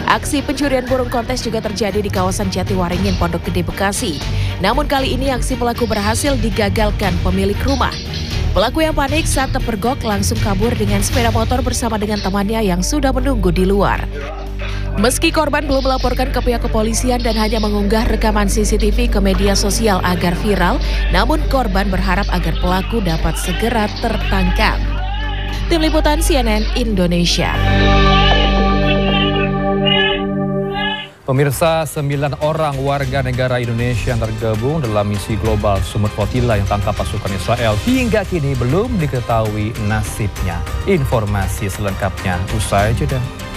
Aksi pencurian burung kontes juga terjadi di kawasan Jatiwaringin, Pondok Gede, Bekasi. Namun kali ini aksi pelaku berhasil digagalkan pemilik rumah. Pelaku yang panik saat terpergok langsung kabur dengan sepeda motor bersama dengan temannya yang sudah menunggu di luar. Meski korban belum melaporkan ke pihak kepolisian dan hanya mengunggah rekaman CCTV ke media sosial agar viral, namun korban berharap agar pelaku dapat segera tertangkap. Tim Liputan CNN Indonesia. Pemirsa, 9 orang warga negara Indonesia yang tergabung dalam misi global Sumut Flotilla yang tangkap pasukan Israel hingga kini belum diketahui nasibnya. Informasi selengkapnya usai jeda.